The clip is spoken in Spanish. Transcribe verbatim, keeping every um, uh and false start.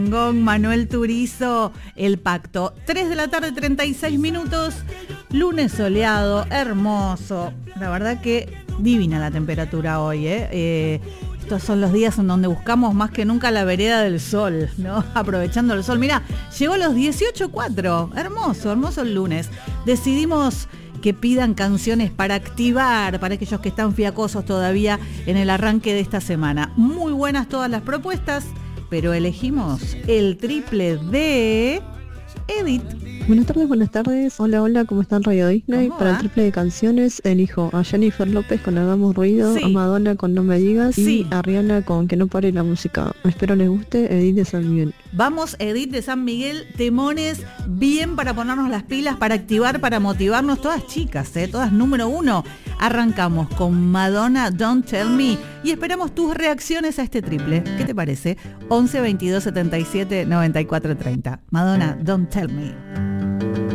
Con Manuel Turizo, El Pacto. tres de la tarde, treinta y seis minutos. Lunes soleado, hermoso. La verdad que divina la temperatura hoy, ¿eh? Eh, estos son los días en donde buscamos más que nunca la vereda del sol, ¿no? Aprovechando el sol. Mirá, llegó a los dieciocho cuatro. Hermoso, hermoso el lunes. Decidimos que pidan canciones para activar, para aquellos que están fiacosos todavía en el arranque de esta semana. Muy buenas todas las propuestas, pero elegimos el triple de Edith. Buenas tardes, buenas tardes. Hola, hola, ¿cómo están Radio Disney? ¿Cómo Para va? el triple de canciones elijo a Jennifer López con Hagamos Ruido, Sí. a Madonna con No Me Digas Sí. y a Rihanna con Que No Pare la Música. Espero les guste. Edith de San Miguel. Vamos, Edith de San Miguel, temones bien para ponernos las pilas, para activar, para motivarnos, todas chicas, ¿eh? Todas número uno. Arrancamos con Madonna, Don't Tell Me, y esperamos tus reacciones a este triple. ¿Qué te parece? once, veintidós, setenta y siete, noventa y cuatro, treinta. Madonna, Don't Tell Me.